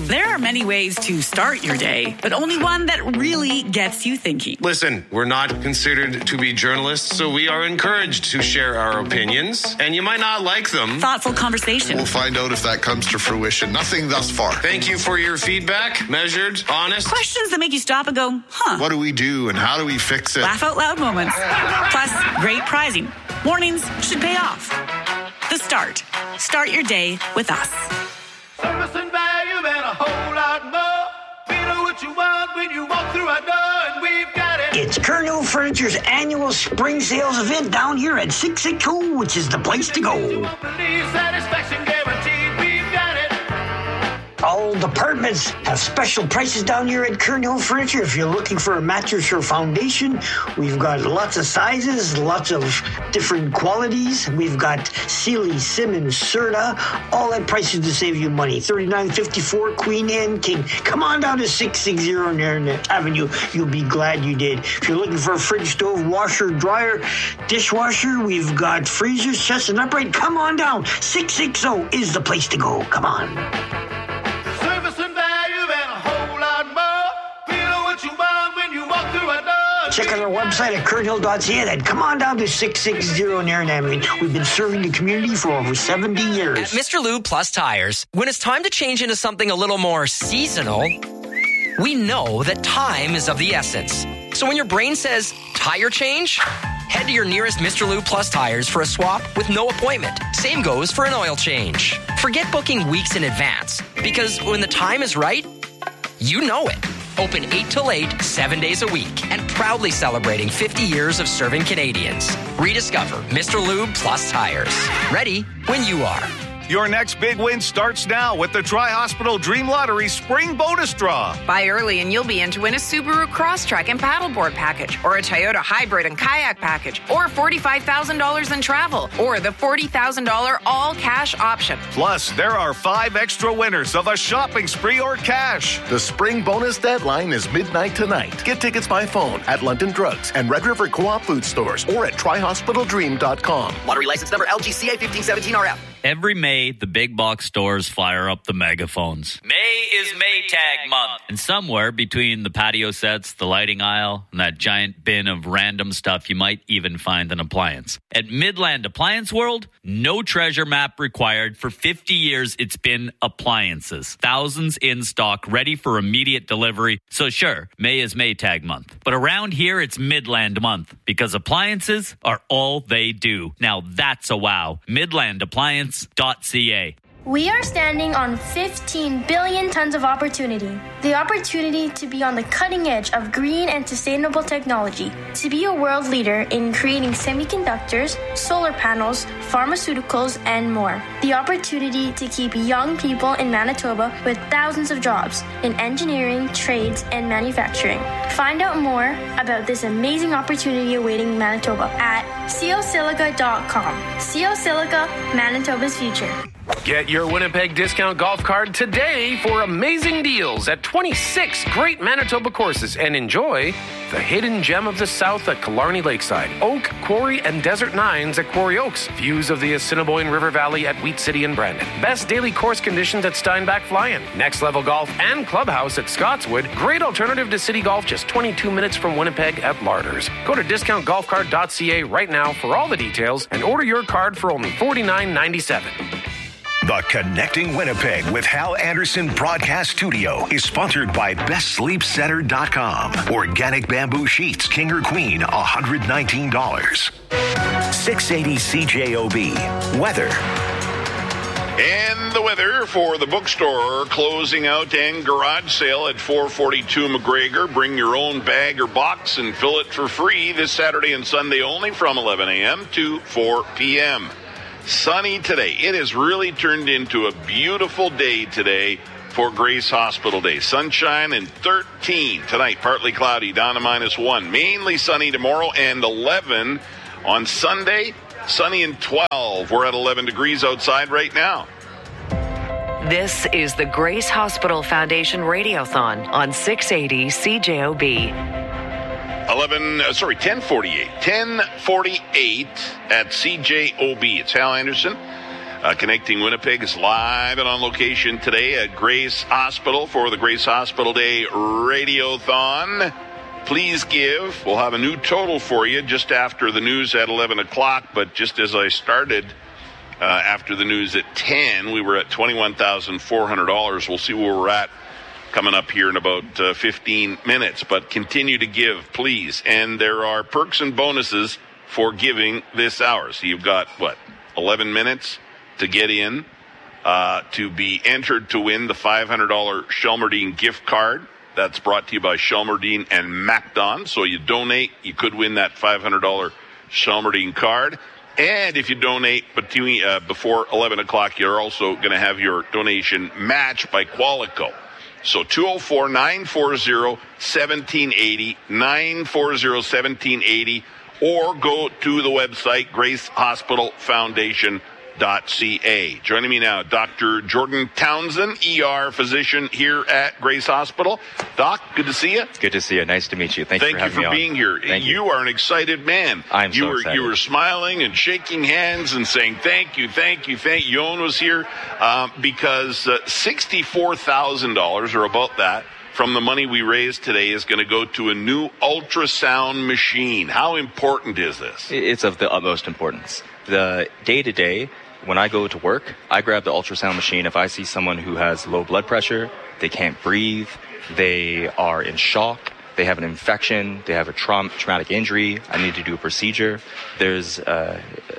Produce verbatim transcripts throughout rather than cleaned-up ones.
There are many ways to start your day, but only one that really gets you thinking. Listen, we're not considered to be journalists, so we are encouraged to share our opinions, and you might not like them. Thoughtful conversation. We'll find out if that comes to fruition. Nothing thus far. Thank you for your feedback. Measured, honest. Questions that make you stop and go, huh? What do we do and how do we fix it? Laugh out loud moments. Plus, great prizing. Warnings should pay off. The Start. Start your day with us. Service and value and a whole lot more. We know what you want when you walk through our door, and we've got it. It's Kernhill Furniture's annual spring sales event down here at six sixty, which is the place to go. You won't believe satisfaction guaranteed. We've got it. All departments have special prices down here at Kernhill Furniture. If you're looking for a mattress or foundation, we've got lots of sizes, lots of different qualities. We've got Sealy, Simmons, Serta, all at prices to save you money. thirty-nine fifty-four Queen Anne King. Come on down to six sixty Nairnet Avenue. You'll be glad you did. If you're looking for a fridge, stove, washer, dryer, dishwasher, we've got freezers, chests, and upright. Come on down. six sixty is the place to go. Come on. Check out our website at kernhill dot c a and come on down to six sixty Nairn Avenue. We've been serving the community for over seventy years. At Mister Lube Plus Tires, when it's time to change into something a little more seasonal, we know that time is of the essence. So when your brain says tire change, head to your nearest Mister Lube Plus Tires for a swap with no appointment. Same goes for an oil change. Forget booking weeks in advance, because when the time is right, you know it. Open eight till eight, seven days a week, and proudly celebrating fifty years of serving Canadians. Rediscover Mister Lube Plus Tires. Ready when you are. Your next big win starts now with the Tri-Hospital Dream Lottery Spring Bonus Draw. Buy early and you'll be in to win a Subaru Crosstrek and paddleboard package, or a Toyota Hybrid and kayak package, or forty-five thousand dollars in travel, or the forty thousand dollars all-cash option. Plus, there are five extra winners of a shopping spree or cash. The spring bonus deadline is midnight tonight. Get tickets by phone at London Drugs and Red River Co-op food stores or at tri hospital dream dot com. Lottery license number L G C A fifteen seventeen R F. Every May, the big box stores fire up the megaphones. May is Maytag month. And somewhere between the patio sets, the lighting aisle, and that giant bin of random stuff, you might even find an appliance. At Midland Appliance World, no treasure map required. For fifty years, it's been appliances. Thousands in stock, ready for immediate delivery. So sure, May is Maytag month. But around here, it's Midland month, because appliances are all they do. Now that's a wow. Midland Appliance. .ca. We are standing on fifteen billion tons of opportunity. The opportunity to be on the cutting edge of green and sustainable technology, to be a world leader in creating semiconductors, solar panels, pharmaceuticals, and more. The opportunity to keep young people in Manitoba with thousands of jobs in engineering, trades, and manufacturing. Find out more about this amazing opportunity awaiting Manitoba at Ceosilica dot com. Ceosilica, Manitoba's future. Get your Winnipeg discount golf card today for amazing deals at twenty-six great Manitoba courses, and enjoy the hidden gem of the South at Killarney Lakeside, Oak, Quarry, and Desert Nines at Quarry Oaks, views of the Assiniboine River Valley at Wheat City and Brandon, best daily course conditions at Steinbach Fly-In, next level golf and clubhouse at Scotswood, great alternative to city golf just twenty-two minutes from Winnipeg at Larders. Go to discount golf card dot c a right now for all the details and order your card for only forty-nine ninety-seven. The Connecting Winnipeg with Hal Anderson Broadcast Studio is sponsored by best sleep center dot com. Organic bamboo sheets, king or queen, one hundred nineteen dollars. six eighty C J O B. Weather. And the weather for the bookstore closing out and garage sale at four forty-two McGregor. Bring your own bag or box and fill it for free this Saturday and Sunday only from eleven a.m. to four p.m. Sunny today. It has really turned into a beautiful day today for Grace Hospital Day. Sunshine and thirteen tonight. Partly cloudy, down to minus one. Mainly sunny tomorrow and eleven on Sunday. Sunny and twelve. We're at eleven degrees outside right now. This is the Grace Hospital Foundation Radiothon on six eighty C J O B. eleven, uh, sorry, ten forty-eight. ten forty-eight at C J O B. It's Hal Anderson. Uh, Connecting Winnipeg is live and on location today at Grace Hospital for the Grace Hospital Day Radiothon. Please give. We'll have a new total for you just after the news at eleven o'clock, but just as I started uh, after the news at ten, we were at twenty-one thousand four hundred dollars. We'll see where we're at coming up here in about uh, fifteen minutes, but continue to give, please. And there are perks and bonuses for giving this hour. So you've got, what, eleven minutes to get in, uh, to be entered to win the five hundred dollars Shelmerdine gift card. That's brought to you by Shelmerdine and MacDon. So you donate, you could win that five hundred dollars Shelmerdine card. And if you donate between uh, before eleven o'clock, you're also going to have your donation matched by Qualico. So two oh four, nine four zero, one seven eight zero, nine four zero, one seven eight zero, or go to the website Grace Hospital Foundation dot c a. Joining me now, Doctor Jordan Townsend, E R physician here at Grace Hospital. Doc, good to see you. Good to see you. Nice to meet you. Thanks Thank for having you for me being on. here. Thank you. you are an excited man. I'm you so were, excited. You were smiling and shaking hands and saying thank you, thank you, thank you. Yoan was here um, because uh, sixty-four thousand dollars, or about that, from the money we raised today is going to go to a new ultrasound machine. How important is this? It's of the utmost importance. The day-to-day, when I go to work, I grab the ultrasound machine. If I see someone who has low blood pressure, they can't breathe, they are in shock, they have an infection, they have a traum- traumatic injury, I need to do a procedure, there's a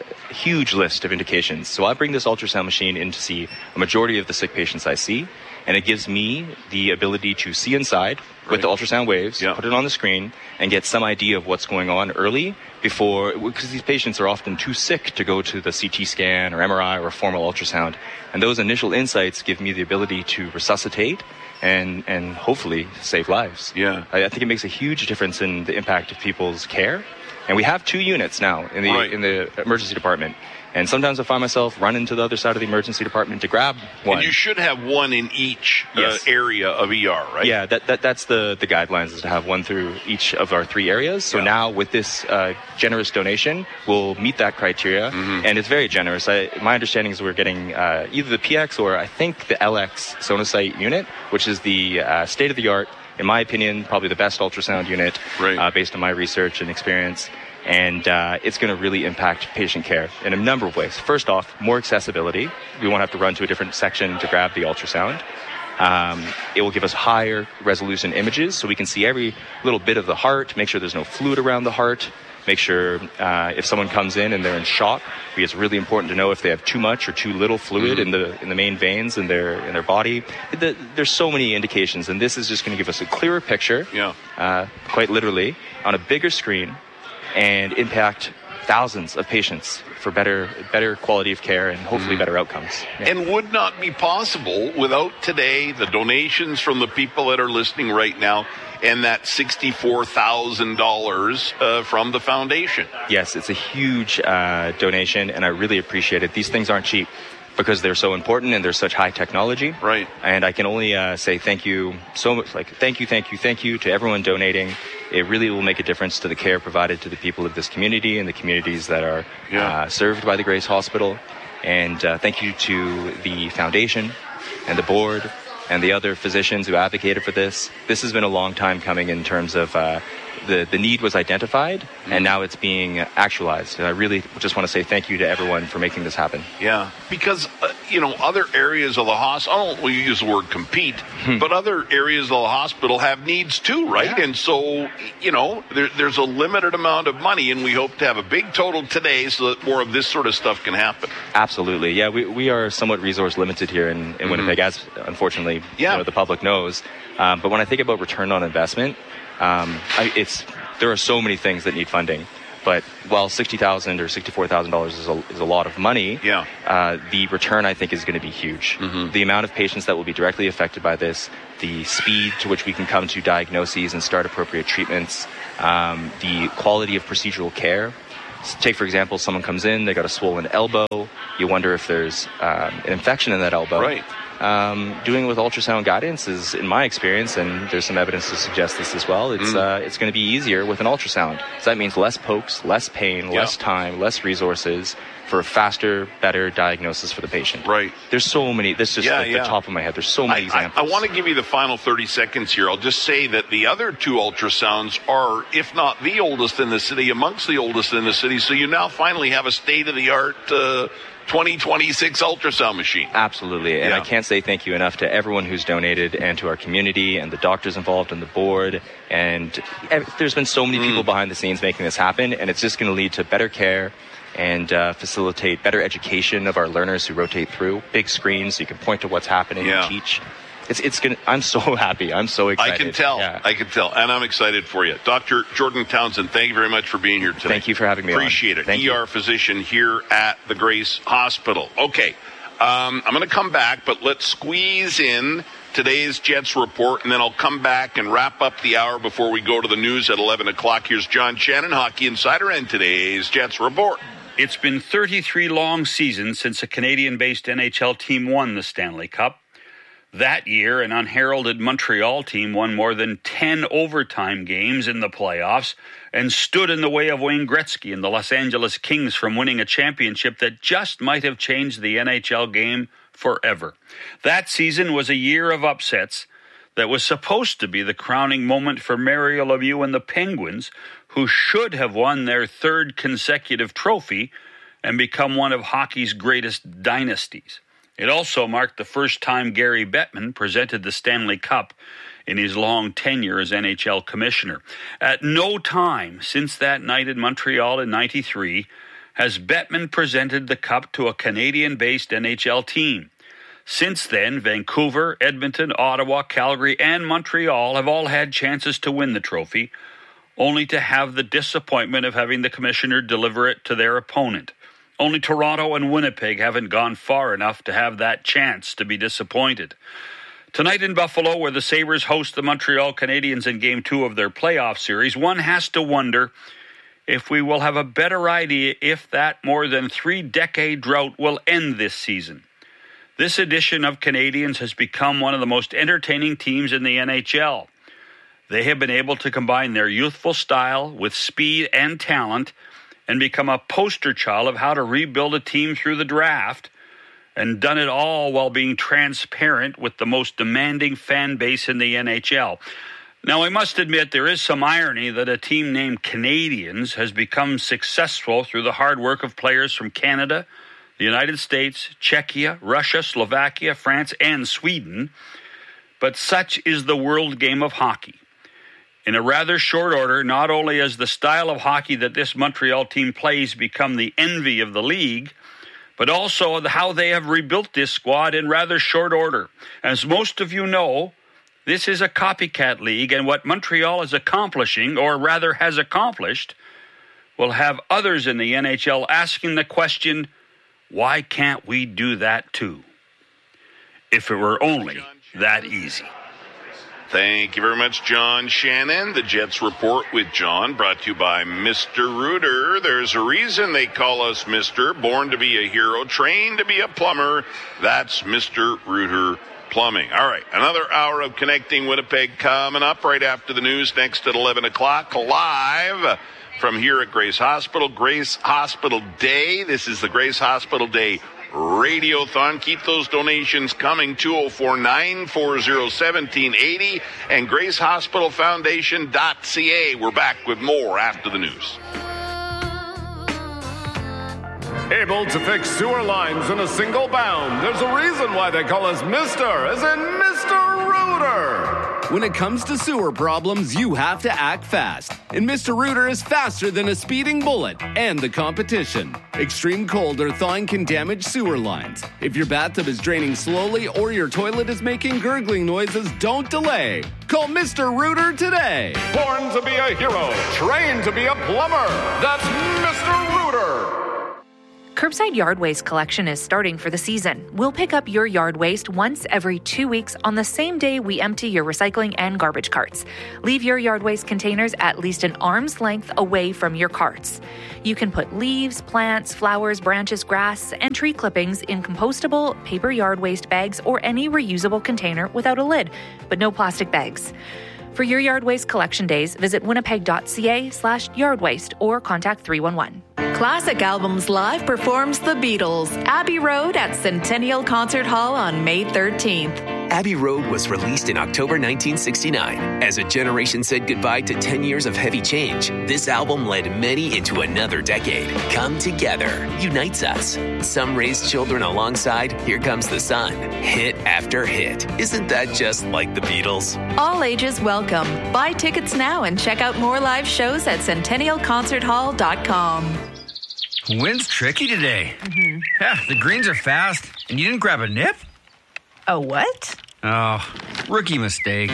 huge list of indications. So I bring this ultrasound machine in to see a majority of the sick patients I see, and it gives me the ability to see inside with right. the ultrasound waves, yeah. put it on the screen, and get some idea of what's going on early before, because these patients are often too sick to go to the C T scan or M R I or a formal ultrasound. And those initial insights give me the ability to resuscitate and, and hopefully save lives. Yeah. I, I think it makes a huge difference in the impact of people's care. And we have two units now in the right. in the emergency department. And sometimes I find myself running to the other side of the emergency department to grab one. And you should have one in each uh, yes. area of E R, right? Yeah, that, that that's the, the guidelines, is to have one through each of our three areas. So yeah. now with this uh, generous donation, we'll meet that criteria. Mm-hmm. And it's very generous. I, my understanding is we're getting uh, either the P X or I think the L X Sonosite unit, which is the uh, state-of-the-art, in my opinion, probably the best ultrasound unit right. uh, based on my research and experience. And uh, it's going to really impact patient care in a number of ways. First off, more accessibility. We won't have to run to a different section to grab the ultrasound. Um, it will give us higher resolution images so we can see every little bit of the heart, make sure there's no fluid around the heart, make sure uh, if someone comes in and they're in shock, it's really important to know if they have too much or too little fluid mm-hmm. in the in the main veins in their in their body. The, there's so many indications, and this is just going to give us a clearer picture, yeah. uh, quite literally, on a bigger screen, and impact thousands of patients for better better quality of care and hopefully mm. better outcomes. Yeah. And would not be possible without today, the donations from the people that are listening right now, and that sixty-four thousand dollars uh, from the foundation. Yes, it's a huge uh, donation, and I really appreciate it. These things aren't cheap, because they're so important and they're such high technology. Right. And I can only uh, say thank you so much, like thank you, thank you, thank you to everyone donating. It really will make a difference to the care provided to the people of this community and the communities that are yeah. uh, served by the Grace Hospital. And uh, thank you to the foundation and the board and the other physicians who advocated for this. This has been a long time coming in terms of uh, the, the need was identified, mm-hmm. and now it's being actualized. And I really just want to say thank you to everyone for making this happen. Yeah, because, uh, you know, other areas of the hospital, I don't want to use the word compete, hmm. but other areas of the hospital have needs too, right? Yeah. And so, you know, there, there's a limited amount of money, and we hope to have a big total today so that more of this sort of stuff can happen. Absolutely. Yeah, we, we are somewhat resource limited here in, in mm-hmm. Winnipeg, as unfortunately yeah. you know, the public knows. Um, but when I think about return on investment, um, I, it's there are so many things that need funding. But while sixty thousand dollars or sixty-four thousand dollars is a, is a lot of money, yeah. uh, the return, I think, is going to be huge. Mm-hmm. The amount of patients that will be directly affected by this, the speed to which we can come to diagnoses and start appropriate treatments, um, the quality of procedural care. Take, for example, someone comes in, they got a swollen elbow. You wonder if there's um, an infection in that elbow. Right. um, doing it with ultrasound guidance is, in my experience, and there's some evidence to suggest this as well, it's mm. uh, it's going to be easier with an ultrasound. So that means less pokes, less pain, yeah. less time, less resources for a faster, better diagnosis for the patient. Right. There's so many. This is just yeah, like yeah. the top of my head. There's so many I, examples. I, I want to give you the final thirty seconds here. I'll just say that the other two ultrasounds are, if not the oldest in the city, amongst the oldest in the city. So you now finally have a state-of-the-art uh, twenty twenty-six ultrasound machine. Absolutely. And yeah. I can't say thank you enough to everyone who's donated and to our community and the doctors involved in the board. And there's been so many mm. people behind the scenes making this happen, and it's just going to lead to better care and uh, facilitate better education of our learners who rotate through. Big screens so you can point to what's happening yeah. and teach. It's it's gonna. I'm so happy. I'm so excited. I can tell. Yeah. I can tell, and I'm excited for you, Doctor Jordan Townsend. Thank you very much for being here today. Thank you for having me. Appreciate on. it. Thank E R you. physician here at the Grace Hospital. Okay, um, I'm going to come back, but let's squeeze in today's Jets report, and then I'll come back and wrap up the hour before we go to the news at eleven o'clock. Here's John Shannon, Hockey Insider, and today's Jets report. It's been thirty-three long seasons since a Canadian-based N H L team won the Stanley Cup. That year, an unheralded Montreal team won more than ten overtime games in the playoffs and stood in the way of Wayne Gretzky and the Los Angeles Kings from winning a championship that just might have changed the N H L game forever. That season was a year of upsets that was supposed to be the crowning moment for Mario Lemieux and the Penguins, who should have won their third consecutive trophy and become one of hockey's greatest dynasties. It also marked the first time Gary Bettman presented the Stanley Cup in his long tenure as N H L commissioner. At no time since that night in Montreal in ninety-three has Bettman presented the cup to a Canadian-based N H L team. Since then, Vancouver, Edmonton, Ottawa, Calgary, and Montreal have all had chances to win the trophy, only to have the disappointment of having the commissioner deliver it to their opponent. Only Toronto and Winnipeg haven't gone far enough to have that chance to be disappointed. Tonight in Buffalo, where the Sabres host the Montreal Canadiens in Game two of their playoff series, one has to wonder if we will have a better idea if that more than three-decade drought will end this season. This edition of Canadiens has become one of the most entertaining teams in the N H L. They have been able to combine their youthful style with speed and talent and become a poster child of how to rebuild a team through the draft, and done it all while being transparent with the most demanding fan base in the N H L. Now, I must admit there is some irony that a team named Canadiens has become successful through the hard work of players from Canada, the United States, Czechia, Russia, Slovakia, France, and Sweden. But such is the world game of hockey. In a rather short order, not only has the style of hockey that this Montreal team plays become the envy of the league, but also how they have rebuilt this squad in rather short order. As most of you know, this is a copycat league, and what Montreal is accomplishing, or rather has accomplished, will have others in the N H L asking the question, why can't we do that too? If it were only that easy. Thank you very much, John Shannon. The Jets Report with John, brought to you by Mister Rooter. There's a reason they call us Mister Born to be a hero, trained to be a plumber. That's Mister Rooter Plumbing. All right, another hour of Connecting Winnipeg coming up right after the news, next at eleven o'clock, live from here at Grace Hospital. Grace Hospital Day. This is the Grace Hospital Day Radiothon. Keep those donations coming. two oh four, nine four oh, one seven eight oh and grace hospital foundation dot c a. We're back with more after the news. Able to fix sewer lines in a single bound. There's a reason why they call us Mister, as in Mister Rooter. When it comes to sewer problems, you have to act fast. And Mister Rooter is faster than a speeding bullet and the competition. Extreme cold or thawing can damage sewer lines. If your bathtub is draining slowly or your toilet is making gurgling noises, don't delay. Call Mister Rooter today. Born to be a hero, trained to be a plumber. That's Mister Rooter. Curbside yard waste collection is starting for the season. We'll pick up your yard waste once every two weeks on the same day we empty your recycling and garbage carts. Leave your yard waste containers at least an arm's length away from your carts. You can put leaves, plants, flowers, branches, grass, and tree clippings in compostable paper yard waste bags or any reusable container without a lid, but no plastic bags. For your yard waste collection days, visit winnipeg.ca slash yard waste or contact three one one. Classic Albums Live performs The Beatles, Abbey Road at Centennial Concert Hall on May thirteenth. Abbey Road was released in October nineteen sixty-nine. As a generation said goodbye to ten years of heavy change, this album led many into another decade. Come Together unites us. Some raised children alongside Here Comes the Sun. Hit after hit. Isn't that just like the Beatles? All ages welcome. Buy tickets now and check out more live shows at centennial concert hall dot com. Wind's tricky today. Mm-hmm. Yeah, the greens are fast. And you didn't grab a nip? A what? Oh, rookie mistake.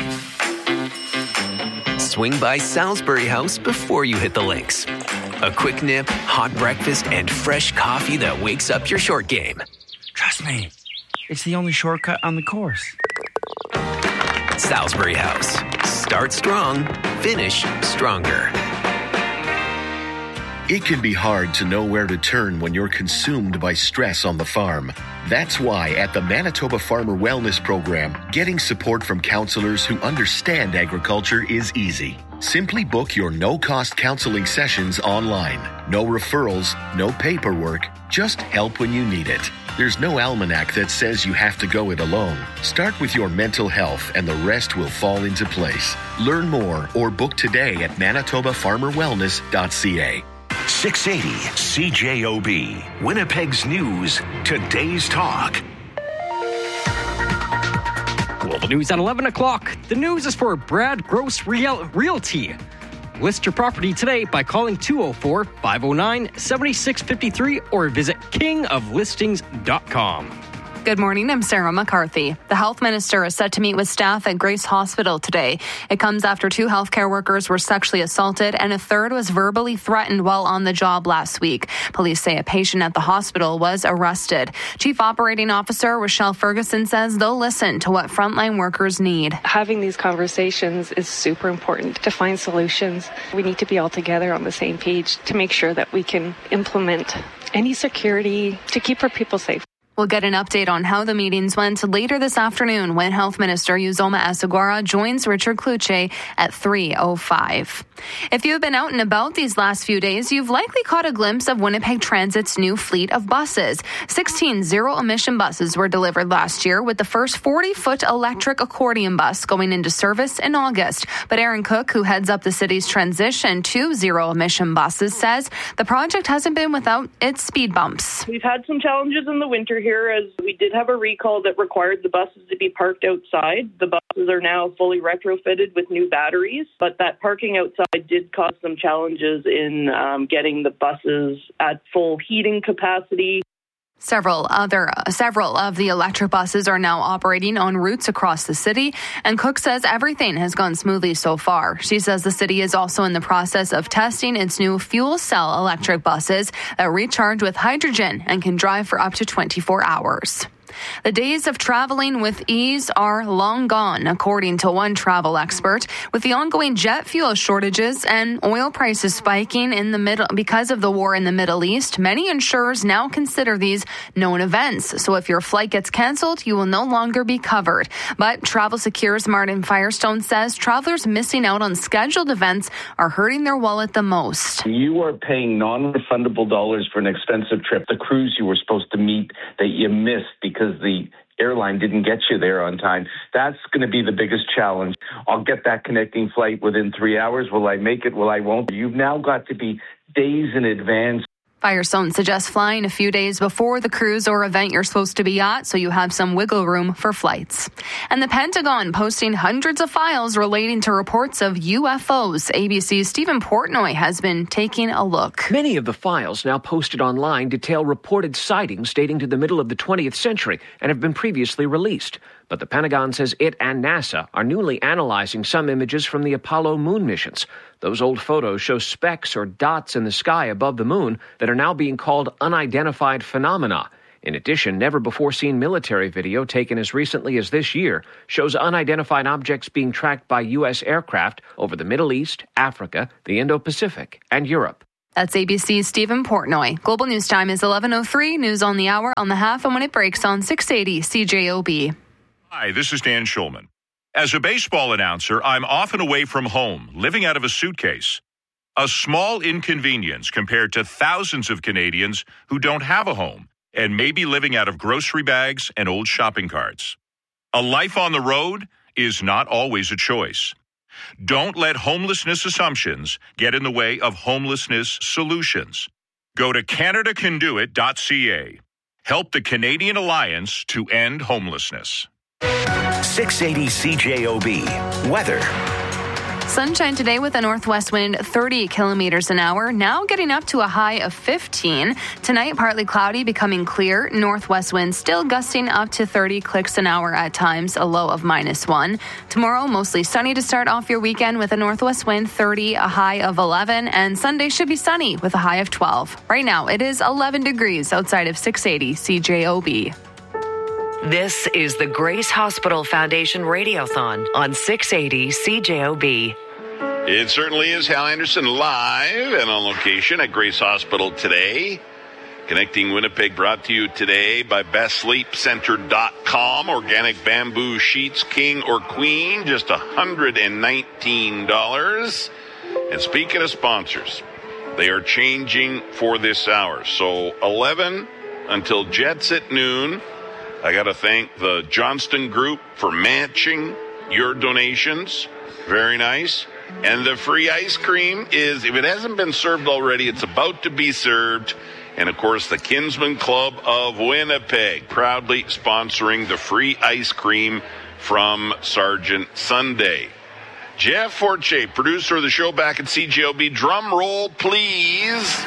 Swing by Salisbury House before you hit the links. A quick nip, hot breakfast, and fresh coffee that wakes up your short game. Trust me, it's the only shortcut on the course. Salisbury House. Start strong, finish stronger. It can be hard to know where to turn when you're consumed by stress on the farm. That's why at the Manitoba Farmer Wellness Program, getting support from counselors who understand agriculture is easy. Simply book your no-cost counseling sessions online. No referrals, no paperwork, just help when you need it. There's no almanac that says you have to go it alone. Start with your mental health and the rest will fall into place. Learn more or book today at manitoba farmer wellness dot c a. six eighty C J O B, Winnipeg's News, Today's Talk. Well, the news at eleven o'clock. The news is for Brad Gross Real- Realty. List your property today by calling two oh four, five oh nine, seven six five three or visit king of listings dot com. Good morning, I'm Sarah McCarthy. The health minister is set to meet with staff at Grace Hospital today. It comes after two healthcare workers were sexually assaulted and a third was verbally threatened while on the job last week. Police say a patient at the hospital was arrested. Chief Operating Officer Rochelle Ferguson says they'll listen to what frontline workers need. Having these conversations is super important to find solutions. We need to be all together on the same page to make sure that we can implement any security to keep our people safe. We'll get an update on how the meetings went later this afternoon when Health Minister Uzoma Asagwara joins Richard Kluche at three oh five. If you've been out and about these last few days, you've likely caught a glimpse of Winnipeg Transit's new fleet of buses. sixteen zero-emission buses were delivered last year, with the first forty-foot electric accordion bus going into service in August. But Aaron Cook, who heads up the city's transition to zero-emission buses, says the project hasn't been without its speed bumps. We've had some challenges in the winter here, as we did have a recall that required the buses to be parked outside. The buses are now fully retrofitted with new batteries, but that parking outside did cause some challenges in um, getting the buses at full heating capacity. Several other, uh, several of the electric buses are now operating on routes across the city, and Cook says everything has gone smoothly so far. She says the city is also in the process of testing its new fuel cell electric buses that recharge with hydrogen and can drive for up to twenty-four hours. The days of traveling with ease are long gone, according to one travel expert. With the ongoing jet fuel shortages and oil prices spiking in the middle because of the war in the Middle East, many insurers now consider these known events. So if your flight gets canceled, you will no longer be covered. But Travel Secure's Martin Firestone says travelers missing out on scheduled events are hurting their wallet the most. You are paying non-refundable dollars for an expensive trip, the cruise you were supposed to meet that you missed because the airline didn't get you there on time. That's going to be the biggest challenge. I'll get that connecting flight within three hours. Will I make it? Will I won't? You've now got to be days in advance. Firestone suggests flying a few days before the cruise or event you're supposed to be at, so you have some wiggle room for flights. And the Pentagon posting hundreds of files relating to reports of U F Os. A B C's Stephen Portnoy has been taking a look. Many of the files now posted online detail reported sightings dating to the middle of the twentieth century and have been previously released. But the Pentagon says it and NASA are newly analyzing some images from the Apollo moon missions. Those old photos show specks or dots in the sky above the moon that are now being called unidentified phenomena. In addition, never-before-seen military video taken as recently as this year shows unidentified objects being tracked by U S aircraft over the Middle East, Africa, the Indo-Pacific, and Europe. That's A B C's Stephen Portnoy. Global News Time is eleven oh three. News on the hour, on the half, and when it breaks on six eighty C J O B. Hi, this is Dan Schulman. As a baseball announcer, I'm often away from home, living out of a suitcase. A small inconvenience compared to thousands of Canadians who don't have a home and may be living out of grocery bags and old shopping carts. A life on the road is not always a choice. Don't let homelessness assumptions get in the way of homelessness solutions. Go to canada can do it dot c a. Help the Canadian Alliance to end homelessness. six eighty C J O B. Weather. Sunshine today with a northwest wind thirty kilometers an hour, now getting up to a high of fifteen. Tonight, partly cloudy, becoming clear. Northwest wind still gusting up to thirty clicks an hour at times, a low of minus one. Tomorrow, mostly sunny to start off your weekend with a northwest wind thirty, a high of eleven. And Sunday should be sunny with a high of twelve. Right now, it is eleven degrees outside of six eighty C J O B. This is the Grace Hospital Foundation Radiothon on six eighty C J O B. It certainly is. Hal Anderson live and on location at Grace Hospital today. Connecting Winnipeg brought to you today by best sleep center dot com. Organic bamboo sheets, king or queen, just one hundred nineteen dollars. And speaking of sponsors, they are changing for this hour. So eleven until Jets at noon. I got to thank the Johnston Group for matching your donations. Very nice. And the free ice cream is, if it hasn't been served already, it's about to be served. And, of course, the Kinsman Club of Winnipeg proudly sponsoring the free ice cream from Sergeant Sunday. Jeff Forche, producer of the show back at C J O B. Drum roll, please.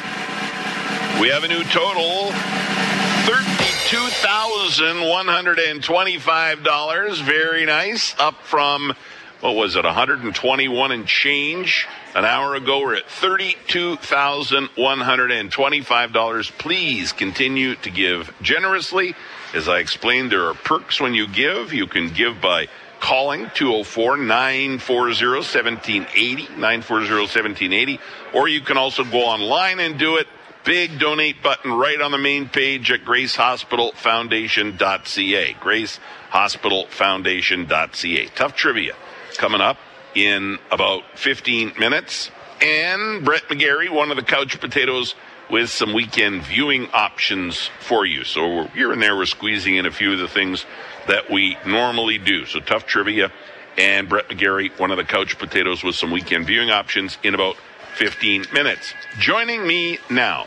We have a new total. thirty-two thousand one hundred twenty-five dollars. Very nice. Up from, what was it, one hundred twenty-one and change an hour ago. We're at thirty-two thousand one hundred twenty-five dollars. Please continue to give generously. As I explained, there are perks when you give. You can give by calling two oh four, nine four zero, one seven eight zero, nine four zero, one seven eight zero, or you can also go online and do it. Big donate button right on the main page at grace hospital foundation dot c a. grace hospital foundation dot c a. Tough trivia coming up in about fifteen minutes. And Brett McGarry, one of the couch potatoes, with some weekend viewing options for you. So here and there, we're squeezing in a few of the things that we normally do. So tough trivia and Brett McGarry, one of the couch potatoes, with some weekend viewing options in about fifteen minutes. Joining me now,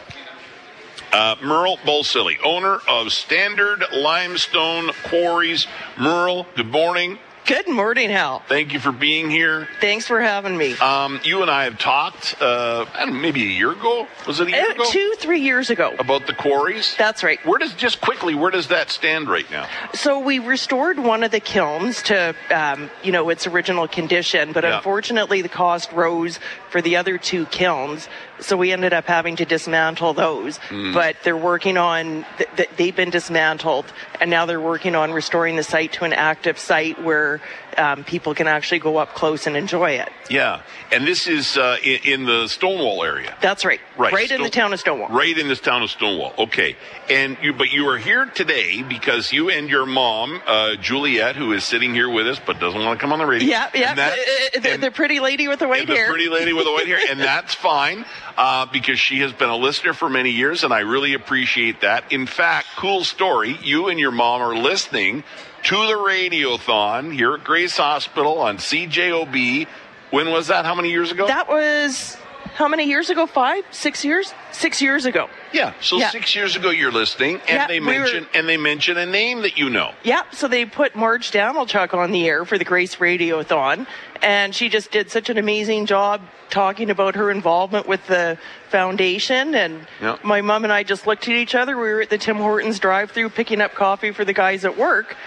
uh, Merle Bulsilly, owner of Standard Limestone Quarries. Merle, good morning. Good morning, Hal. Thank you for being here. Thanks for having me. Um, you and I have talked, uh, I don't know, maybe a year ago? Was it a year uh, ago? Two, three years ago. About the quarries? That's right. Where does, just quickly, where does that stand right now? So we restored one of the kilns to, um, you know, its original condition, but yeah. Unfortunately the cost rose for the other two kilns. So we ended up having to dismantle those. Mm. But they're working on, th- th- they've been dismantled, and now they're working on restoring the site to an active site where um, people can actually go up close and enjoy it. Yeah. And this is uh, in, in the Stonewall area. That's right. Right. Right Stone- in the town of Stonewall. Right in this town of Stonewall. Okay. And you, but you are here today because you and your mom, uh, Juliet, who is sitting here with us but doesn't want to come on the radio. Yeah, yeah. That, the, the, and, the pretty lady with the white the hair. The pretty lady with the white hair. And that's fine. Uh, because she has been a listener for many years, and I really appreciate that. In fact, cool story, you and your mom are listening to the Radiothon here at Grace Hospital on C J O B. When was that? How many years ago? That was, how many years ago? Five? Six years? Six years ago. Yeah, so yeah. six years ago you're listening, and yeah, they we mention were, and they mention a name that you know. Yeah, so they put Marge Damelchuk on the air for the Grace Radiothon, and she just did such an amazing job talking about her involvement with the foundation. And yeah. my mom and I just looked at each other. We were at the Tim Hortons drive-thru picking up coffee for the guys at work,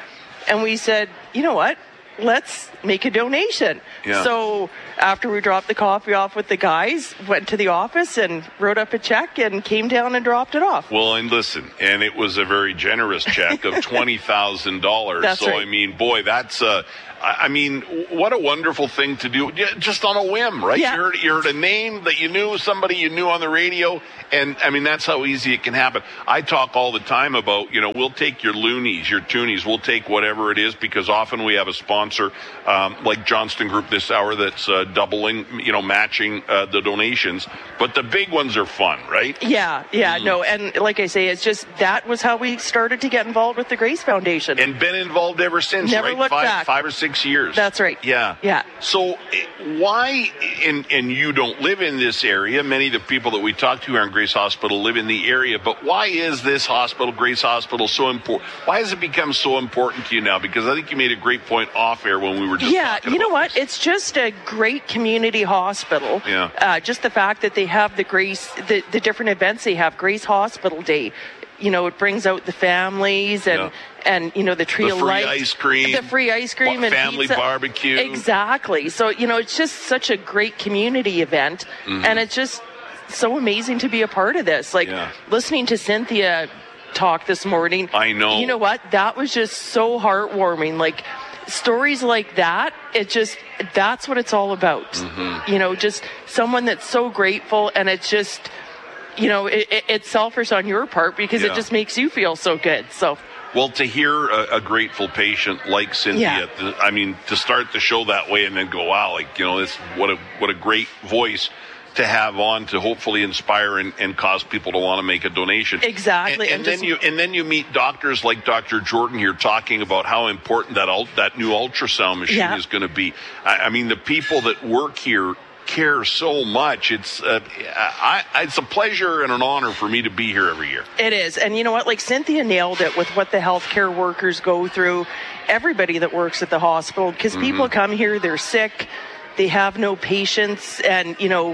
And we said, you know what? Let's make a donation. Yeah. So after we dropped the coffee off with the guys, went to the office and wrote up a check and came down and dropped it off. Well, and listen, and it was a very generous check of twenty thousand dollars. That's so, right. I mean, boy, that's uh, I mean, what a wonderful thing to do, just on a whim, right? Yeah. You heard, you heard a name that you knew, somebody you knew on the radio, and, I mean, that's how easy it can happen. I talk all the time about, you know, we'll take your loonies, your toonies, we'll take whatever it is, because often we have a sponsor, um, like Johnston Group this hour, that's uh, doubling, you know, matching uh, the donations, but the big ones are fun, right? Yeah, yeah, Mm. no, and like I say, it's just, that was how we started to get involved with the Grace Foundation. And been involved ever since, Never right? looked five, back. five or six years. That's right. Yeah. Yeah. So eh, why, and, and you don't live in this area, many of the people that we talk to here in Grace Hospital live in the area, but why is this hospital, Grace Hospital, so important? Why has it become so important to you now? Because I think you made a great point off air when we were just yeah, talking you know about what? It's just a great community hospital. Yeah. Uh, just the fact that they have the Grace, the, the different events they have, Grace Hospital Day. You know, it brings out the families and, Yeah. and you know, the tree The of free light. ice cream. The free ice cream. and family pizza. barbecue. Exactly. So, you know, it's just such a great community event. Mhm. And it's just so amazing to be a part of this. Like, Yeah. listening to Cynthia talk this morning. I know. You know what? That was just so heartwarming. Like, stories like that, it just, that's what it's all about. Mhm. You know, just someone that's so grateful, and it's just, you know, it, it, it's selfish on your part because Yeah. it just makes you feel so good. So, Well, to hear a, a grateful patient like Cynthia, Yeah. th- I mean, to start the show that way and then go, wow, like, you know, this, what a, what a great voice to have on to hopefully inspire and, and cause people to want to make a donation. Exactly. And, and, And then just- you, and then you meet doctors like Doctor Jordan here talking about how important that, ul- that new ultrasound machine Yeah. is going to be. I, I mean, the people that work here care so much. It's, uh, I, I, it's a pleasure and an honor for me to be here every year. it is. And you know what? Like, Cynthia nailed it with what the healthcare workers go through, everybody that works at the hospital, because Mhm. people come here, they're sick, they have no patience, and, you know,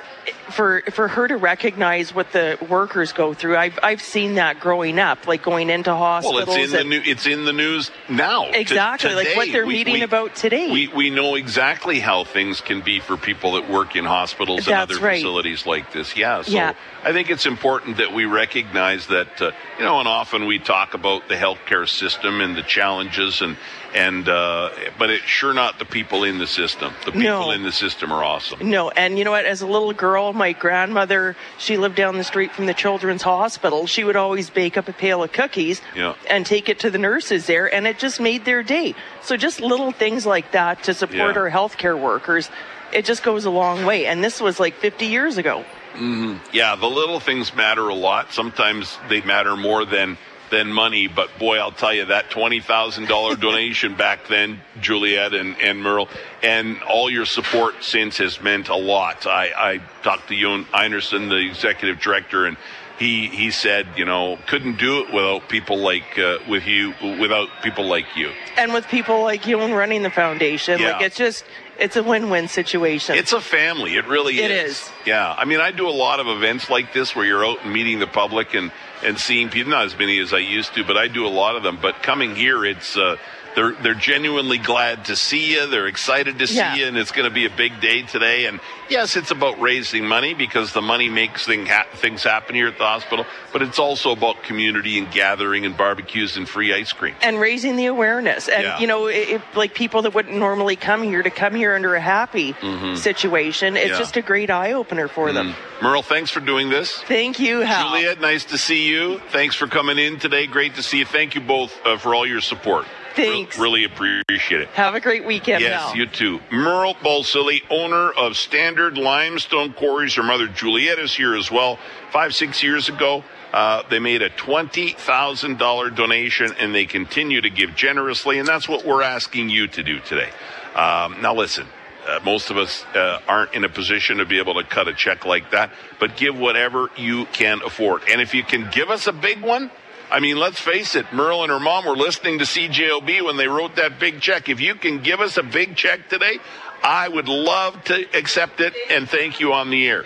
for for her to recognize what the workers go through, I've I've seen that growing up, like going into hospitals. Well, it's in the and- new, it's in the news now. t- Exactly, like what today. they're We- meeting we- about today. We we know exactly how things can be for people that work in hospitals and That's other right. facilities like this. Yeah, so Yeah. I think it's important that we recognize that, uh, you know, and often we talk about the healthcare system and the challenges, and and uh, but it's sure not the people in the system. The people No. in the system are awesome. No, and you know what? As a little girl, my grandmother, she lived down the street from the Children's Hospital. She would always bake up a pail of cookies Yeah. and take it to the nurses there, and it just made their day. So just little things like that to support Yeah. our healthcare workers, it just goes a long way. And this was like fifty years ago. hmm Yeah, the little things matter a lot. Sometimes they matter more than than money. But boy, I'll tell you, that twenty thousand dollars donation back then, Juliet and, and Merle, and all your support since has meant a lot. I, I talked to Jon Einerson, the executive director, and he he said, you know, couldn't do it without people like uh, with you, without people like you. And with people like you and running the foundation, Yeah. like it's just, it's a win-win situation. It's a family. It really It is. is. Yeah. I mean, I do a lot of events like this where you're out and meeting the public and, and seeing people, not as many as I used to, but I do a lot of them. But coming here, it's, uh, they're, they're genuinely glad to see you. They're excited to see Yeah. you, and it's going to be a big day today. And yes, it's about raising money because the money makes thing ha- things happen here at the hospital, but it's also about community and gathering and barbecues and free ice cream. And raising the awareness. And, Yeah. you know, it, like people that wouldn't normally come here to come here under a happy Mhm. situation, it's Yeah. just a great eye-opener for them. Merle, thanks for doing this. Thank you, Hal. Juliet, nice to see you. Thanks for coming in today. Great to see you. Thank you both uh, for all your support. Thanks. Re- really appreciate it. Have a great weekend, Yes, Hal. you too. Merle Balsillie, owner of Standard Limestone Quarries. Her mother Juliet is here as well. Five, six years ago, uh, they made a twenty thousand dollars donation, and they continue to give generously, and that's what we're asking you to do today. Um, now listen. Uh, most of us uh, aren't in a position to be able to cut a check like that, but give whatever you can afford. And if you can give us a big one, I mean, let's face it, Merle and her mom were listening to C J O B when they wrote that big check. If you can give us a big check today, I would love to accept it and thank you on the air.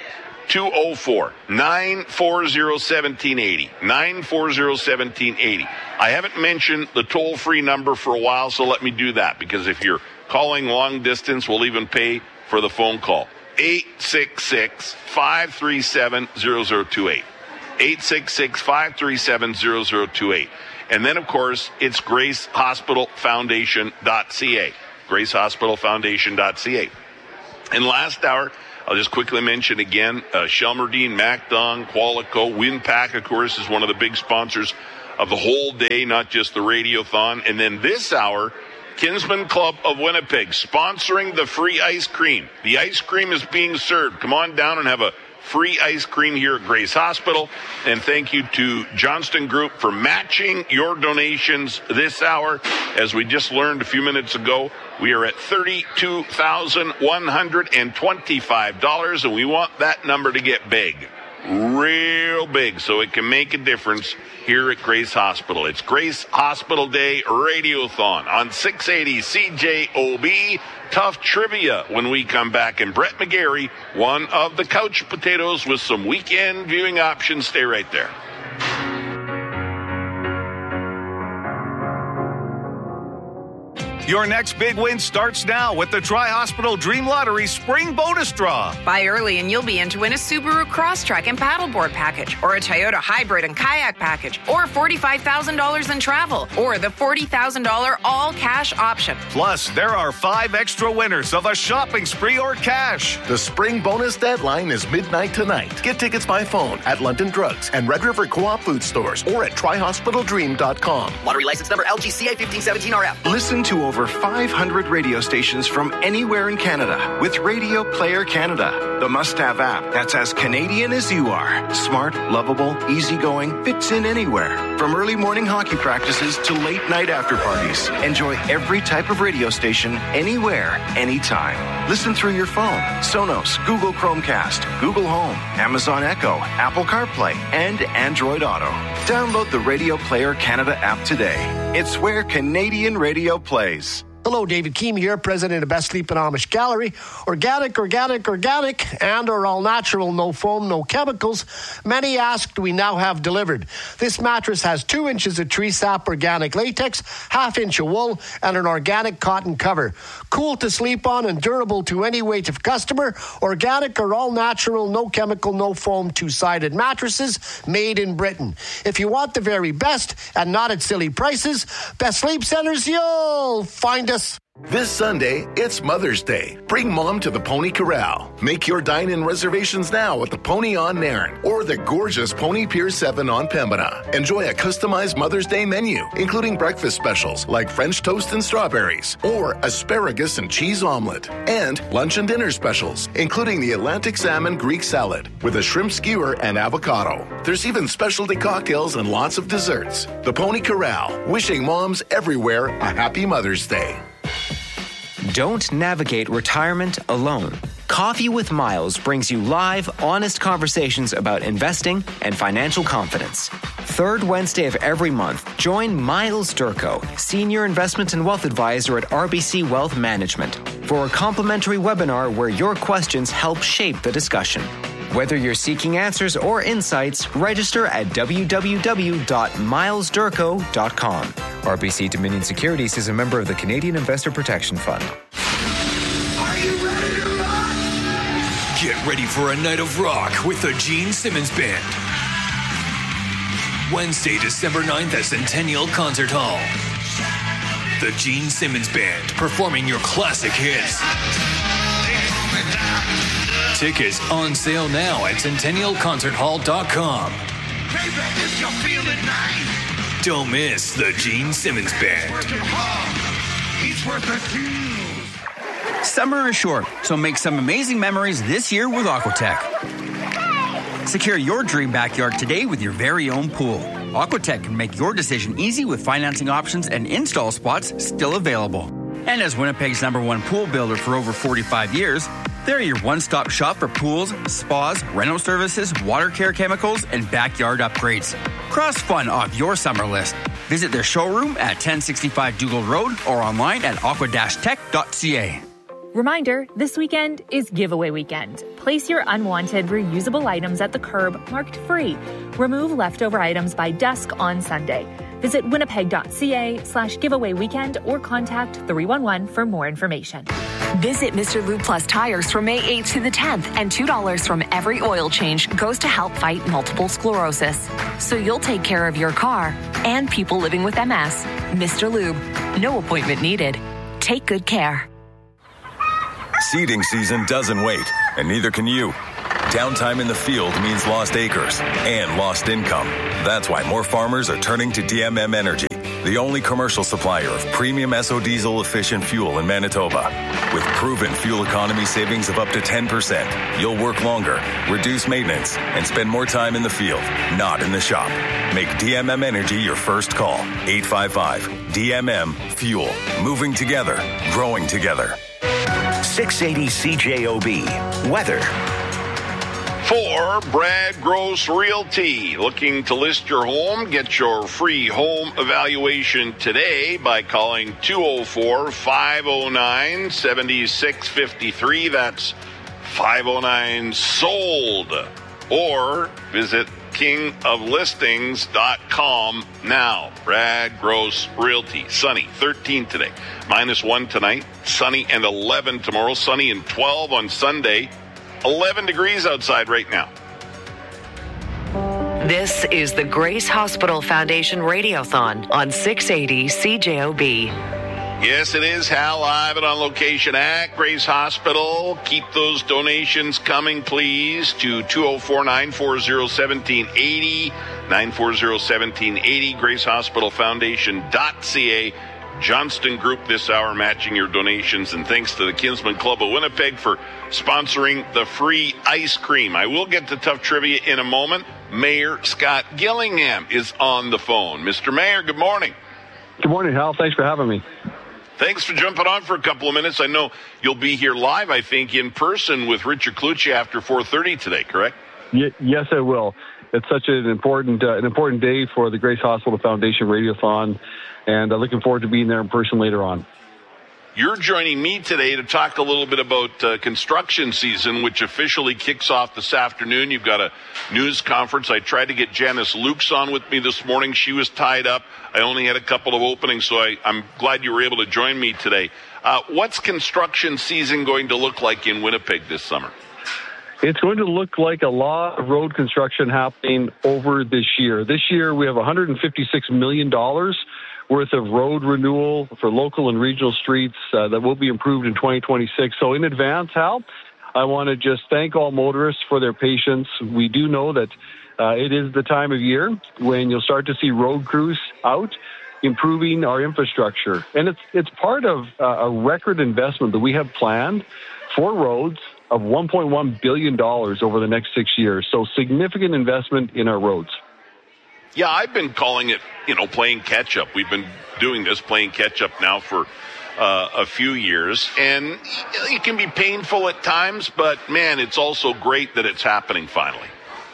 two oh four, nine four zero, one seven eight oh. nine four zero, one seven eight oh. I haven't mentioned the toll-free number for a while, so let me do that, because if you're calling long distance, we'll even pay for the phone call. eight six six, five three seven, zero zero two eight. eight six six, five three seven, zero zero two eight. And then, of course, it's grace hospital foundation dot c a. grace hospital foundation dot c a. And last hour, I'll just quickly mention again, uh, Shelmerdine, MacDon, Qualico, Winpack, of course, is one of the big sponsors of the whole day, not just the Radiothon. And then this hour, Kinsman Club of Winnipeg, sponsoring the free ice cream. The ice cream is being served. Come on down and have a free ice cream here at Grace Hospital. And thank you to Johnston Group for matching your donations this hour. As we just learned a few minutes ago, we are at thirty-two thousand one hundred twenty-five dollars, and we want that number to get big, real big, so it can make a difference here at Grace Hospital. It's Grace Hospital Day Radiothon on six eighty C J O B. Tough trivia when we come back. And Brett McGarry, one of the couch potatoes with some weekend viewing options. Stay right there. Your next big win starts now with the Tri-Hospital Dream Lottery Spring Bonus Draw. Buy early and you'll be in to win a Subaru Crosstrek and paddleboard package, or a Toyota Hybrid and kayak package, or forty-five thousand dollars in travel, or the forty thousand dollars all-cash option. Plus, there are five extra winners of a shopping spree or cash. The spring bonus deadline is midnight tonight. Get tickets by phone at London Drugs and Red River Co-op food stores or at tri hospital dream dot com. Lottery license number L G C A fifteen seventeen R F. Listen to over Over five hundred radio stations from anywhere in Canada with Radio Player Canada, the must-have app that's as Canadian as you are. Smart, lovable, easygoing, fits in anywhere. From early morning hockey practices to late night after parties. Enjoy every type of radio station, anywhere, anytime. Listen through your phone, Sonos, Google Chromecast, Google Home, Amazon Echo, Apple CarPlay, and Android Auto. Download the Radio Player Canada app today. It's where Canadian radio plays. Hello, David Keem here, president of Best Sleep and Amish Gallery. Organic, organic, organic, and are all natural, no foam, no chemicals. Many asked, we now have delivered. This mattress has two inches of tree sap organic latex, half inch of wool, and an organic cotton cover. Cool to sleep on and durable to any weight of customer. Organic or all natural, no chemical, no foam, two-sided mattresses made in Britain. If you want the very best and not at silly prices, Best Sleep Centers, you'll find us. This Sunday, it's Mother's Day. Bring Mom to the Pony Corral. Make your dine-in reservations now at the Pony on Nairn or the gorgeous Pony Pier seven on Pembina. Enjoy a customized Mother's Day menu, including breakfast specials like French toast and strawberries or asparagus and cheese omelet, and lunch and dinner specials, including the Atlantic salmon Greek salad with a shrimp skewer and avocado. There's even specialty cocktails and lots of desserts. The Pony Corral, wishing moms everywhere a happy Mother's Day. Don't navigate retirement alone. Coffee with Miles brings you live, honest conversations about investing and financial confidence. Third Wednesday of every month, join Miles Durko, Senior Investment and Wealth Advisor at R B C Wealth Management, for a complimentary webinar where your questions help shape the discussion. Whether you're seeking answers or insights, register at w w w dot miles durko dot com. R B C Dominion Securities is a member of the Canadian Investor Protection Fund. Are you ready to rock? Get ready for a night of rock with the Gene Simmons Band. Wednesday, December ninth at Centennial Concert Hall. The Gene Simmons Band performing your classic hits. Tickets on sale now at centennial concert hall dot com. Don't miss the Gene Simmons Band. Summer is short, so make some amazing memories this year with Aquatech. Secure your dream backyard today with your very own pool. Aquatech can make your decision easy with financing options and install spots still available. And as Winnipeg's number one pool builder for over forty-five years, they're your one-stop shop for pools, spas, rental services, water care chemicals, and backyard upgrades. Cross fun off your summer list. Visit their showroom at ten sixty-five Dougal Road or online at aqua dash tech dot c a. Reminder, this weekend is giveaway weekend. Place your unwanted reusable items at the curb marked free. Remove leftover items by dusk on Sunday. Visit winnipeg.ca slash giveaway weekend or contact three one one for more information. Visit Mister Lube Plus Tires from May eighth to the tenth, and two dollars from every oil change goes to help fight multiple sclerosis. So you'll take care of your car and people living with M S. Mister Lube, no appointment needed. Take good care. Seeding season doesn't wait, and neither can you. Downtime in the field means lost acres and lost income. That's why more farmers are turning to D M M Energy, the only commercial supplier of premium S O diesel efficient fuel in Manitoba. With proven fuel economy savings of up to ten percent, you'll work longer, reduce maintenance, and spend more time in the field, not in the shop. Make D M M Energy your first call. eight five five D M M Fuel. Moving together, growing together. six eighty C J O B. Weather. For Brad Gross Realty, looking to list your home, get your free home evaluation today by calling two oh four, five oh nine, seven six five three. That's five oh nine sold. Or visit king of listings dot com now. Brad Gross Realty. Sunny, thirteen today. Minus one tonight. Sunny and eleven tomorrow. Sunny and twelve on Sunday. eleven degrees outside right now. This is the Grace Hospital Foundation Radiothon on six eighty C J O B. Yes, it is Hal, live and on location at Grace Hospital. Keep those donations coming, please, to two oh four, nine four zero, one seven eight oh, nine four zero, one seven eight oh, grace hospital foundation dot c a. Johnston Group this hour matching your donations, and thanks to the Kinsman Club of Winnipeg for sponsoring the free ice cream. I will get to tough trivia in a moment. Mayor Scott Gillingham is on the phone. Mister Mayor, good morning. Good morning, Hal. Thanks for having me. Thanks for jumping on for a couple of minutes. I know you'll be here live, I think, in person with Richard Clucci after four thirty today, correct? Y- yes, I will. It's such an important uh, an important day for the Grace Hospital Foundation Radiothon, and uh, looking forward to being there in person later on. You're joining me today to talk a little bit about uh, construction season, which officially kicks off this afternoon. You've got a news conference. I tried to get Janice Lukes on with me this morning. She was tied up. I only had a couple of openings, so I, I'm glad you were able to join me today. Uh, what's construction season going to look like in Winnipeg this summer? It's going to look like a lot of road construction happening over this year. This year, we have one hundred fifty-six million dollars worth of road renewal for local and regional streets uh, that will be improved in twenty twenty-six. So in advance, Hal, I want to just thank all motorists for their patience. We do know that uh, it is the time of year when you'll start to see road crews out improving our infrastructure. And it's it's part of uh, a record investment that we have planned for roads of one point one billion dollars over the next six years. So significant investment in our roads. Yeah, I've been calling it, you know, playing catch-up. We've been doing this, playing catch-up now for uh, a few years. And it can be painful at times, but, man, it's also great that it's happening finally.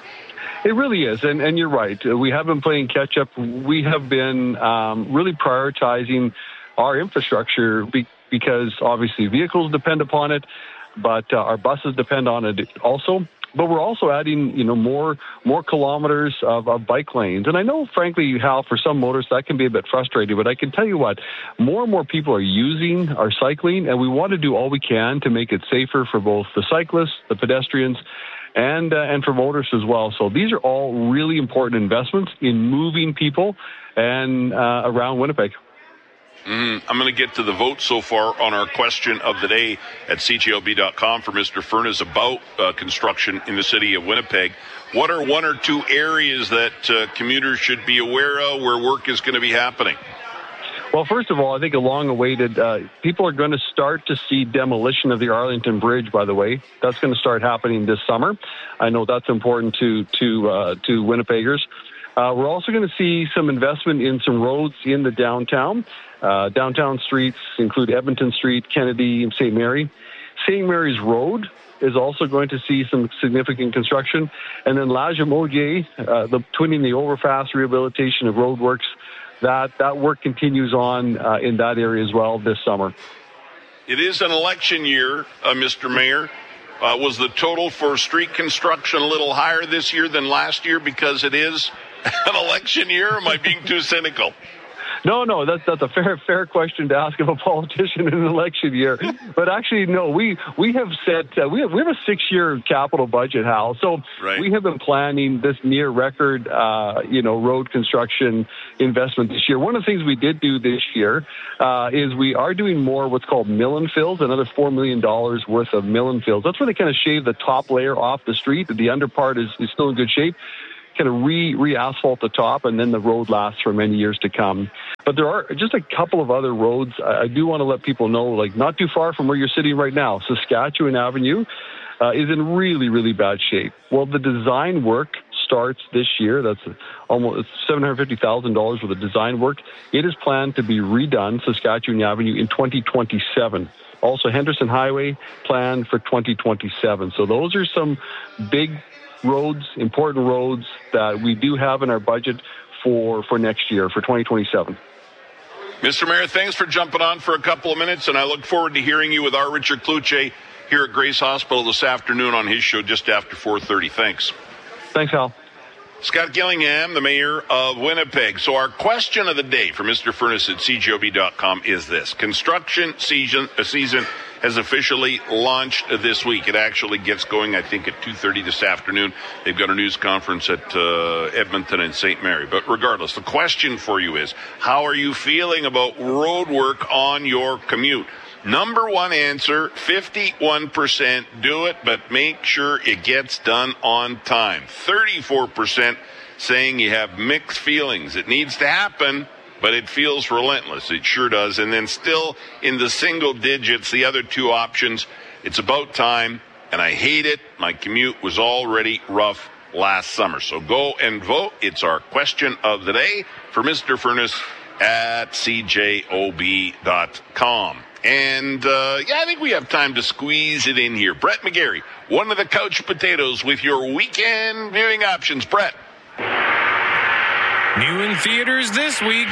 It really is, and, and you're right. We have been playing catch-up. We have been um, really prioritizing our infrastructure be- because, obviously, vehicles depend upon it, but uh, our buses depend on it also. But we're also adding, you know, more more kilometers of, of bike lanes. And I know, frankly, Hal, for some motorists, that can be a bit frustrating. But I can tell you what, more and more people are using our cycling, and we want to do all we can to make it safer for both the cyclists, the pedestrians, and uh, and for motorists as well. So these are all really important investments in moving people and uh, around Winnipeg. Mm, I'm going to get to the vote so far on our question of the day at C J O B dot com for Mister Furnace about uh, construction in the city of Winnipeg. What are one or two areas that uh, commuters should be aware of where work is going to be happening? Well, first of all, I think a long-awaited, uh, people are going to start to see demolition of the Arlington Bridge, by the way. That's going to start happening this summer. I know that's important to, to, uh, to Winnipeggers. Uh, we're also going to see some investment in some roads in the downtown. Uh, downtown streets include Edmonton Street, Kennedy, and Saint Mary. Saint Mary's Road is also going to see some significant construction. And then La Jamodier, uh, the twinning the overpass rehabilitation of roadworks, that, that work continues on uh, in that area as well this summer. It is an election year, uh, Mister Mayor. Uh, was the total for street construction a little higher this year than last year because it is an election year? Or am I being too cynical? No, no, that's that's a fair fair question to ask of a politician in an election year. But actually, no, we we have set uh, we have we have a six year capital budget, Hal. So right. we have been planning this near record, uh, you know, road construction investment this year. One of the things we did do this year uh, is we are doing more what's called mill and fills, another four million dollars worth of mill and fills. That's where they kind of shave the top layer off the street. The under part is, is still in good shape. Kind of re re-asphalt the top, and then the road lasts for many years to come. But there are just a couple of other roads I do want to let people know, like not too far from where you're sitting right now, Saskatchewan Avenue uh, is in really, really bad shape. Well, the design work starts this year. That's almost seven hundred fifty thousand dollars worth of design work. It is planned to be redone, Saskatchewan Avenue, in twenty twenty-seven. Also, Henderson Highway planned for twenty twenty-seven. So those are some big roads, important roads that we do have in our budget for, for next year, for twenty twenty-seven. Mister Mayor, thanks for jumping on for a couple of minutes, and I look forward to hearing you with our Richard Kluche here at Grace Hospital this afternoon on his show just after four thirty. Thanks. Thanks, Hal. Scott Gillingham, the mayor of Winnipeg. So our question of the day for Mister Furness at C J O B dot com is this. Construction season, uh, season has officially launched this week. It actually gets going, I think, at two thirty this afternoon. They've got a news conference at uh, Edmonton and Saint Mary. But regardless, the question for you is, how are you feeling about road work on your commute? Number one answer, fifty-one percent do it, but make sure it gets done on time. thirty-four percent saying you have mixed feelings. It needs to happen, but it feels relentless. It sure does. And then still in the single digits, the other two options, it's about time, and I hate it. My commute was already rough last summer. So go and vote. It's our question of the day for Mister Furness at C J O B dot com. And, uh, yeah, I think we have time to squeeze it in here. Brett McGarry, one of the couch potatoes with your weekend viewing options. Brett. New in theaters this week,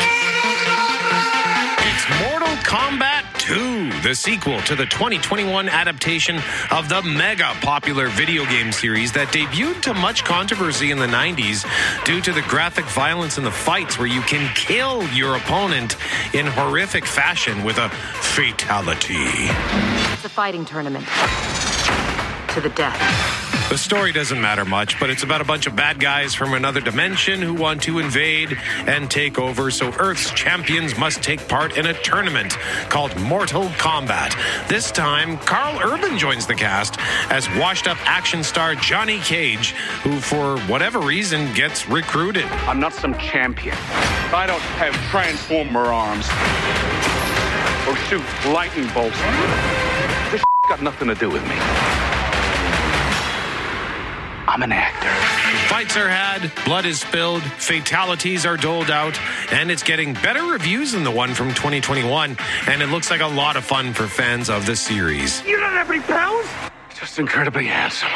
it's Mortal Kombat two, the sequel to the twenty twenty-one adaptation of the mega popular video game series that debuted to much controversy in the nineties due to the graphic violence in the fights where you can kill your opponent in horrific fashion with a fatality. It's a fighting tournament to the death. The story doesn't matter much, but it's about a bunch of bad guys from another dimension who want to invade and take over, so Earth's champions must take part in a tournament called Mortal Kombat. This time, Carl Urban joins the cast as washed-up action star Johnny Cage, who, for whatever reason, gets recruited. I'm not some champion. I don't have transformer arms or shoot lightning bolts. This got nothing to do with me. I'm an actor. Fights are had, blood is spilled, fatalities are doled out, and it's getting better reviews than the one from twenty twenty-one, and it looks like a lot of fun for fans of the series. You don't have any pounds? Just incredibly handsome.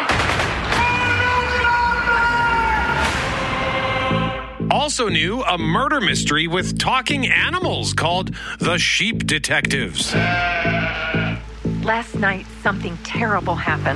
Also new, a murder mystery with talking animals called The Sheep Detectives. Last night, something terrible happened.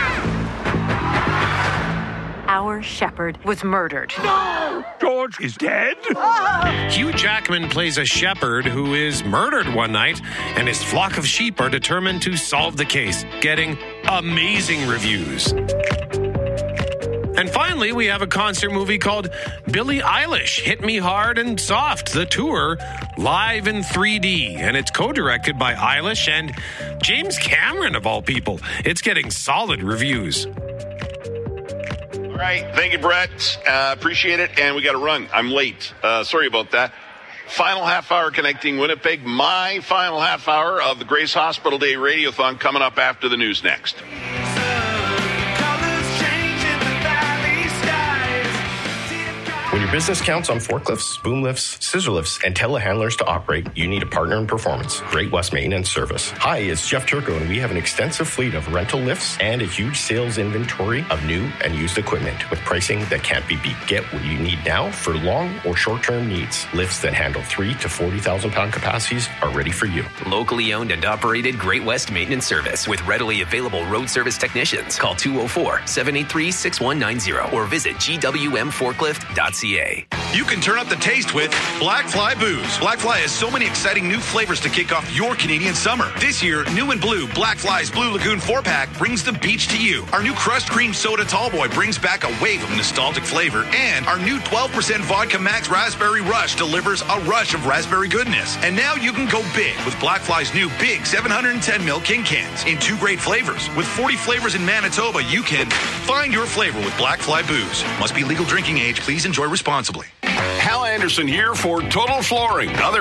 Our shepherd was murdered. No! George is dead? Hugh Jackman plays a shepherd who is murdered one night, and his flock of sheep are determined to solve the case, getting amazing reviews. And finally, we have a concert movie called Billie Eilish, Hit Me Hard and Soft, the tour, live in three D. And it's co-directed by Eilish and James Cameron, of all people. It's getting solid reviews. All right. Thank you, Brett. Uh, appreciate it. And we got to run. I'm late. Uh, sorry about that. Final half hour connecting Winnipeg. My final half hour of the Grace Hospital Day Radiothon coming up after the news next. When your business counts on forklifts, boom lifts, scissor lifts, and telehandlers to operate, you need a partner in performance. Great West Maintenance Service. Hi, it's Jeff Turco, and we have an extensive fleet of rental lifts and a huge sales inventory of new and used equipment with pricing that can't be beat. Get what you need now for long or short-term needs. Lifts that handle three to forty thousand pound capacities are ready for you. Locally owned and operated Great West Maintenance Service with readily available road service technicians. Call two oh four, seven eight three, six one nine zero or visit G W M forklift dot C A. You can turn up the taste with Black Fly Booze. Black Fly has so many exciting new flavors to kick off your Canadian summer. This year, new and blue, Black Fly's Blue Lagoon four-pack brings the beach to you. Our new Crushed Cream Soda Tallboy brings back a wave of nostalgic flavor. And our new twelve percent Vodka Max Raspberry Rush delivers a rush of raspberry goodness. And now you can go big with Black Fly's new big seven hundred ten milliliter King Cans in two great flavors. With forty flavors in Manitoba, you can find your flavor with Black Fly Booze. Must be legal drinking age. Please enjoy responsibly. Hal Anderson here for Total Flooring. Other